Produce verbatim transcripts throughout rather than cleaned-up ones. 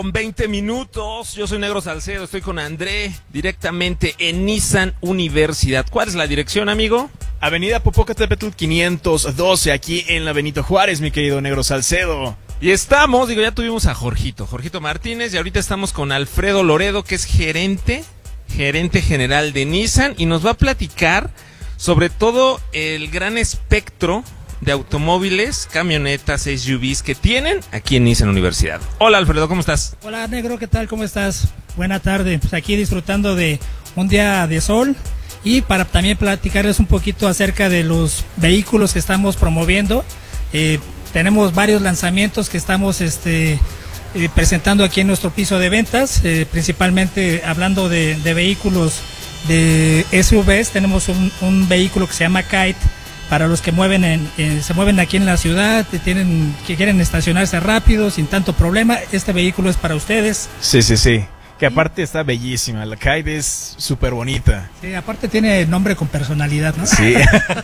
Con veinte minutos, yo soy Negro Salcedo, estoy con André, directamente en Nissan Universidad. ¿Cuál es la dirección, amigo? Avenida Popocatépetl quinientos doce, aquí en la Benito Juárez, mi querido Negro Salcedo. Y estamos, digo, ya tuvimos a Jorgito, Jorgito Martínez, y ahorita estamos con Alfredo Loredo, que es gerente, gerente general de Nissan, y nos va a platicar sobre todo el gran espectro de automóviles, camionetas, S U Vs que tienen aquí en Nissan Universidad. Hola Alfredo, ¿cómo estás? Hola Negro, ¿qué tal? ¿Cómo estás? Buena tarde, pues aquí disfrutando de un día de sol y para también platicarles un poquito acerca de los vehículos que estamos promoviendo. Eh, tenemos varios lanzamientos que estamos este, eh, presentando aquí en nuestro piso de ventas, eh, principalmente hablando de, de vehículos de S U Vs. Tenemos un, un vehículo que se llama Kite, para los que mueven en, eh, se mueven aquí en la ciudad, que, tienen, que quieren estacionarse rápido, sin tanto problema. Este vehículo es para ustedes. Sí, sí, sí. Que aparte está bellísima, la Kite es súper bonita. Sí, aparte tiene nombre con personalidad, ¿no? Sí.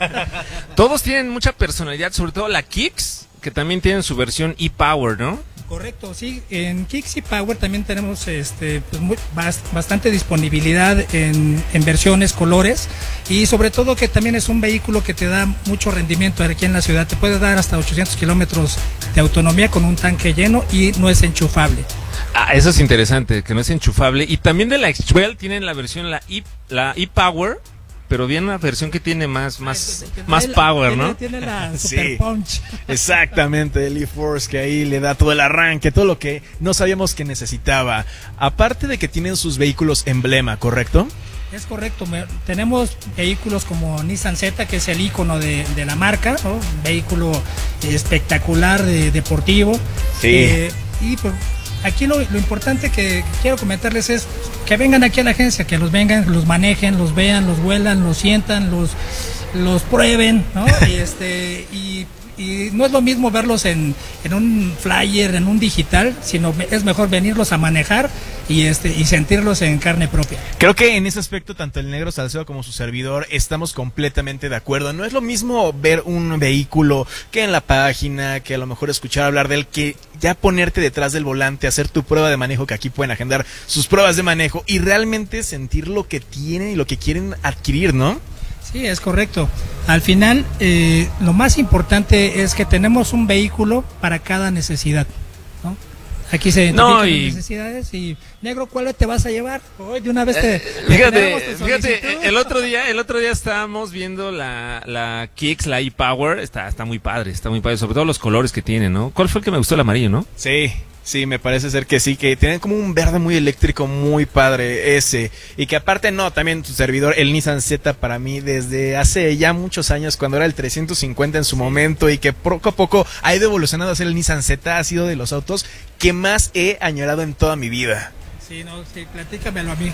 Todos tienen mucha personalidad, sobre todo la Kicks, que también tienen su versión e-Power, ¿no? Correcto, sí. En Kicks y Power también tenemos este, pues muy, bast, bastante disponibilidad en, en versiones, colores, y sobre todo que también es un vehículo que te da mucho rendimiento aquí en la ciudad. Te puede dar hasta ochocientos kilómetros de autonomía con un tanque lleno y no es enchufable. Ah, eso es interesante, que no es enchufable. Y también de la X-Trail tienen la versión, la e, la e-Power, pero viene una versión que tiene más, más, Ay, más la, power, tiene, ¿no? Tiene la Super Sí, Punch. Exactamente, el e-Force que ahí le da todo el arranque, todo lo que no sabíamos que necesitaba. Aparte de que tienen sus vehículos emblema, ¿correcto? Es correcto, tenemos vehículos como Nissan Z, que es el icono de, de la marca, ¿no? Un vehículo espectacular, de, deportivo. Sí. Eh, y pues aquí lo, lo importante que quiero comentarles es que vengan aquí a la agencia, que los vengan, los manejen, los vean, los huelan, los sientan, los, los prueben, ¿no? Y este y, y no es lo mismo verlos en, en un flyer, en un digital, sino es mejor venirlos a manejar y este y sentirlos en carne propia. Creo que en ese aspecto tanto el Negro Salcedo como su servidor estamos completamente de acuerdo. No es lo mismo ver un vehículo que en la página, que a lo mejor escuchar hablar de él, que ya ponerte detrás del volante, hacer tu prueba de manejo, que aquí pueden agendar sus pruebas de manejo y realmente sentir lo que tienen y lo que quieren adquirir, ¿no? Sí, es correcto. Al final, eh, lo más importante es que tenemos un vehículo para cada necesidad, ¿no? Aquí se identifican no, y... las necesidades y, Negro, ¿cuál te vas a llevar? Hoy de una vez te... Eh, fíjate, fíjate, el otro día, el otro día estábamos viendo la, la Kicks, la e-Power, está, está muy padre, está muy padre, sobre todo los colores que tiene, ¿no? ¿Cuál fue el que me gustó? El amarillo, ¿no? Sí. Sí, me parece ser que sí, que tienen como un verde muy eléctrico, muy padre ese. Y que aparte no, también tu servidor, el Nissan Z para mí desde hace ya muchos años, cuando era el trescientos cincuenta en su momento y que poco a poco ha ido evolucionando a ser el Nissan Z, ha sido de los autos que más he añorado en toda mi vida. Sí, no, sí, platícamelo a mí.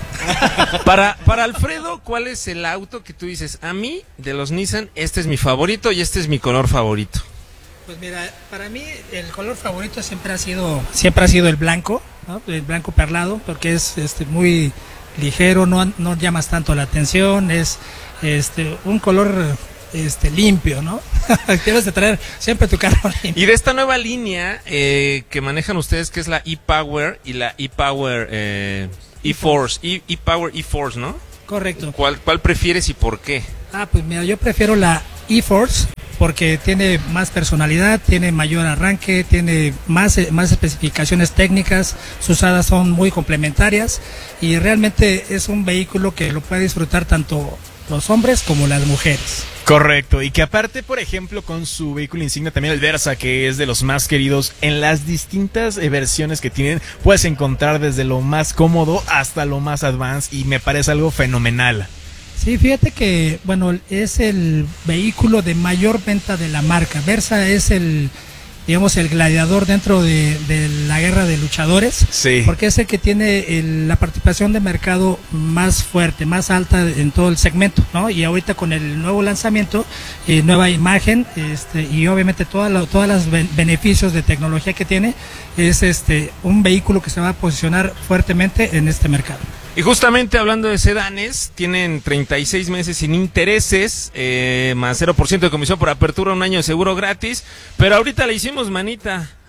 Para, para Alfredo, ¿cuál es el auto que tú dices? A mí, de los Nissan, este es mi favorito y este es mi color favorito. Pues mira, para mí el color favorito siempre ha sido siempre ha sido el blanco, ¿no? El blanco perlado, porque es este muy ligero, no, no llamas tanto la atención, es este un color este limpio, ¿no? Tienes de traer siempre tu carro limpio. Y de esta nueva línea eh, que manejan ustedes, que es la e-Power y la e-Power eh, e-Force, e-Power e-Force, ¿no? Correcto. ¿Cuál, ¿Cuál prefieres y por qué? Ah, pues mira, yo prefiero la e-Force porque tiene más personalidad, tiene mayor arranque, tiene más, más especificaciones técnicas, sus hadas son muy complementarias y realmente es un vehículo que lo puede disfrutar tanto los hombres como las mujeres. Correcto, y que aparte, por ejemplo, con su vehículo insignia también el Versa, que es de los más queridos, en las distintas eh, versiones que tienen, puedes encontrar desde lo más cómodo hasta lo más advanced y me parece algo fenomenal. Sí, fíjate que, bueno, es el vehículo de mayor venta de la marca. Versa es el, digamos, el gladiador dentro de, de la guerra de luchadores. Sí. Porque es el que tiene el, la participación de mercado más fuerte, más alta en todo el segmento, ¿no? Y ahorita con el nuevo lanzamiento, eh, nueva imagen, este, y obviamente todos los beneficios de tecnología que tiene, es este un vehículo que se va a posicionar fuertemente en este mercado. Y justamente hablando de sedanes, tienen treinta y seis meses sin intereses, eh, más cero por ciento de comisión por apertura, un año de seguro gratis, pero ahorita le hicimos manita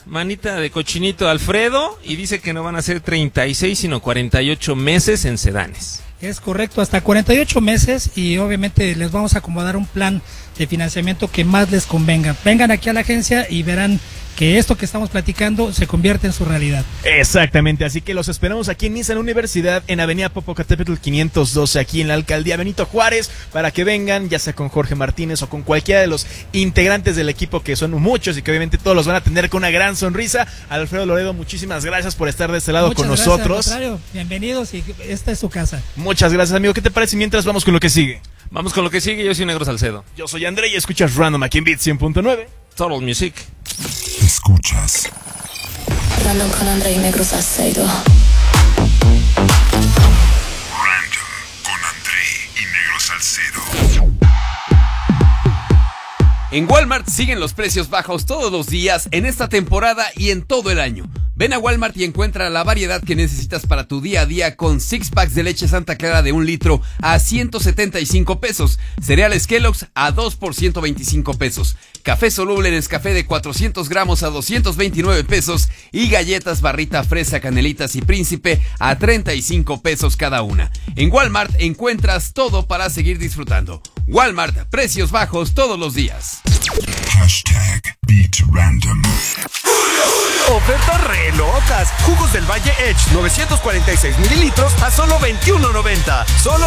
manita de cochinito Alfredo, y dice que no van a ser treinta y seis sino cuarenta y ocho meses en sedanes. Es correcto, hasta cuarenta y ocho meses, y obviamente les vamos a acomodar un plan de financiamiento que más les convenga. Vengan aquí a la agencia y verán que esto que estamos platicando se convierte en su realidad. Exactamente, así que los esperamos aquí en Nissan Universidad, en Avenida Popocatépetl quinientos doce, aquí en la Alcaldía Benito Juárez, para que vengan, ya sea con Jorge Martínez o con cualquiera de los integrantes del equipo, que son muchos y que obviamente todos los van a atender con una gran sonrisa. Alfredo Loredo, muchísimas gracias por estar de este lado. Muchas con gracias, nosotros. Al contrario, bienvenidos, y esta es su casa. Muchas gracias, amigo. ¿Qué te parece mientras vamos con lo que sigue? Vamos con lo que sigue. Yo soy Negro Salcedo. Yo soy André y escuchas Random aquí en Beat cien punto nueve. Total Music. Escuchas Random con André y Negro Salcedo. Random con André y Negro Salcedo. En Walmart siguen los precios bajos todos los días, en esta temporada y en todo el año. Ven a Walmart y encuentra la variedad que necesitas para tu día a día, con six packs de leche Santa Clara de un litro a ciento setenta y cinco pesos, cereales Kellogg's a dos por ciento veinticinco pesos, café soluble en Nescafé de cuatrocientos gramos a doscientos veintinueve pesos y galletas Barrita, Fresa, Canelitas y Príncipe a treinta y cinco pesos cada una. En Walmart encuentras todo para seguir disfrutando. Walmart, precios bajos todos los días. Hashtag Beat Random. Ofertas re locas. Jugos del Valle Edge novecientos cuarenta y seis mililitros a solo veintiuno noventa. Solo